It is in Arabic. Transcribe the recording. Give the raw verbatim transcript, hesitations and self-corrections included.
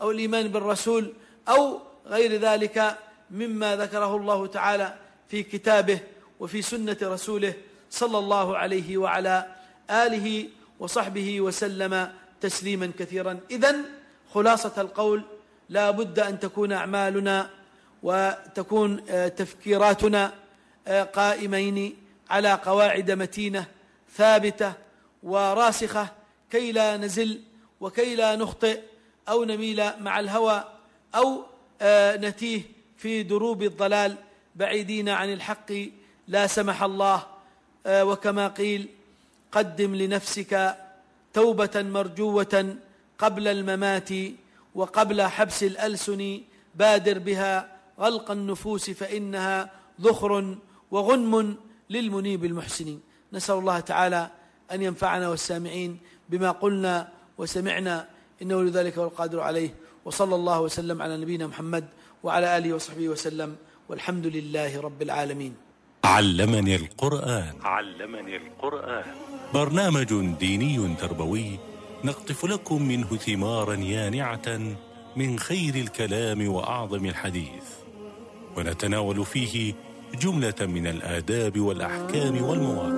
أو الإيمان بالرسول أو غير ذلك مما ذكره الله تعالى في كتابه وفي سنة رسوله صلى الله عليه وعلى آله وصحبه وسلم تسليما كثيرا. إذن خلاصة القول: لا بد أن تكون أعمالنا وتكون تفكيراتنا قائمين على قواعد متينة ثابتة وراسخة كي لا نزل وكي لا نخطئ أو نميل مع الهوى أو نتيه في دروب الضلال بعيدين عن الحق لا سمح الله. وكما قيل: قدم لنفسك توبة مرجوة قبل الممات وقبل حبس الألسن، بادر بها غلق النفوس فإنها ذخر وغنم للمنيب المحسن. نسأل الله تعالى أن ينفعنا والسامعين بما قلنا وسمعنا، إنه لذلك والقادر عليه. وصلى الله وسلم على نبينا محمد وعلى آله وصحبه وسلم، والحمد لله رب العالمين. علمني القرآن. علمني القرآن برنامج ديني تربوي نقطف لكم منه ثمارا يانعة من خير الكلام وأعظم الحديث، ونتناول فيه جملة من الآداب والأحكام والمواقف.